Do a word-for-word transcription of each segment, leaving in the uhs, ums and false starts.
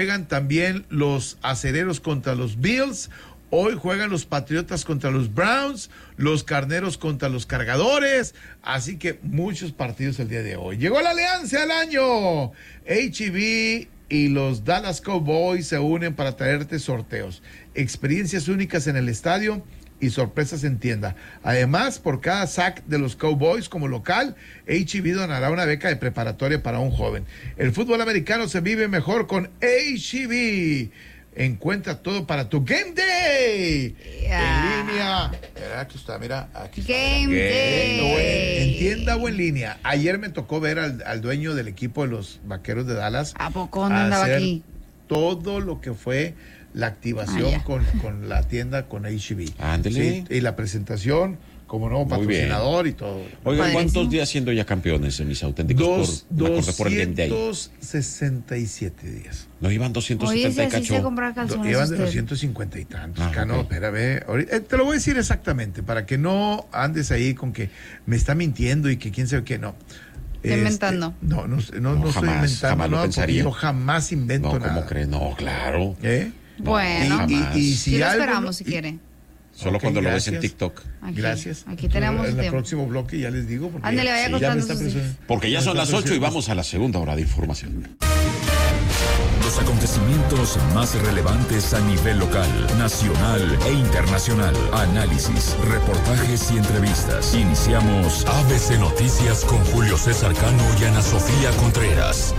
Juegan también los acereros contra los Bills. Hoy juegan los Patriotas contra los Browns, los Carneros contra los Cargadores, así que muchos partidos el día de hoy. Llegó la alianza del año. H E B y los Dallas Cowboys se unen para traerte sorteos, experiencias únicas en el estadio y sorpresas en tienda. Además, por cada sack de los Cowboys como local, H E B donará una beca de preparatoria para un joven. El fútbol americano se vive mejor con H E B. Encuentra todo para tu Game Day. Yeah. En línea. Mira, aquí está, mira. Aquí está, Game mira. Day. En tienda o en línea. Ayer me tocó ver al, al dueño del equipo de los Vaqueros de Dallas. ¿A poco no andaba aquí? Todo lo que fue la activación ah, con, con la tienda con H E B. Ándele. Sí, y la presentación como nuevo patrocinador y todo. Oigan, ¿cuántos días siendo ya campeones en mis auténticos Dos, por, por el Game Day? doscientos sesenta y siete días. No iban doscientos setenta y cacho. Do, iban de doscientos cincuenta y tantos. Ah, Cano, okay. Espérame. Ahorita, eh, te lo voy a decir exactamente, para que no andes ahí con que me está mintiendo y que quién sabe qué, no. Estoy inventando. Este, no, no, no, no, no jamás, estoy inventando. Jamás lo no, pensaría. Yo jamás invento no, nada. ¿Cómo crees? No, claro. ¿Eh? Bueno. Y, y, y si sí lo algo, esperamos si y, quiere. Solo okay, cuando gracias. Lo ves en TikTok. Aquí, gracias. Aquí tenemos en el tiempo. próximo bloque ya les digo. Porque Ándale, vaya sí, contando ya sus... Porque ya son las ocho y vamos a la segunda hora de información. Los acontecimientos más relevantes a nivel local, nacional e internacional. Análisis, reportajes y entrevistas. Iniciamos A B C Noticias con Julio César Cano y Ana Sofía Contreras.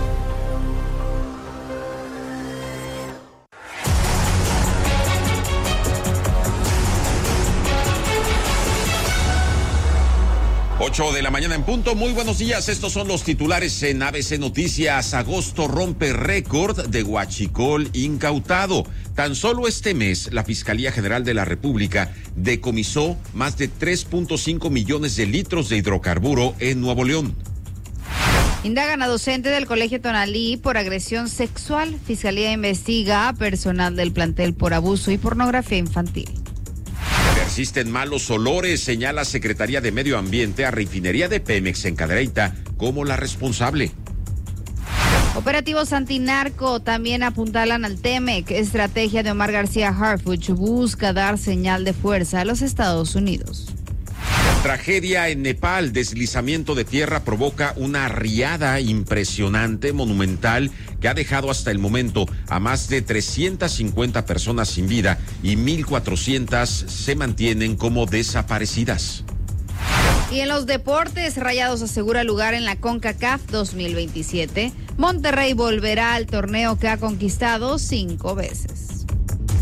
ocho de la mañana en punto. Muy buenos días. Estos son los titulares en A B C Noticias. Agosto rompe récord de huachicol incautado. Tan solo este mes, la Fiscalía General de la República decomisó más de tres punto cinco millones de litros de hidrocarburo en Nuevo León. Indagan a docente del Colegio Tonalí por agresión sexual. Fiscalía investiga a personal del plantel por abuso y pornografía infantil. Persisten malos olores, señala Secretaría de Medio Ambiente a Refinería de Pemex en Cadereyta como la responsable. Operativos antinarco también apuntalan al Temec. Estrategia de Omar García Harfuch busca dar señal de fuerza a los Estados Unidos. Tragedia en Nepal, deslizamiento de tierra provoca una riada impresionante, monumental, que ha dejado hasta el momento a más de trescientas cincuenta personas sin vida y mil cuatrocientas se mantienen como desaparecidas. Y en los deportes, Rayados asegura lugar en la CONCACAF dos mil veintisiete. Monterrey volverá al torneo que ha conquistado cinco veces.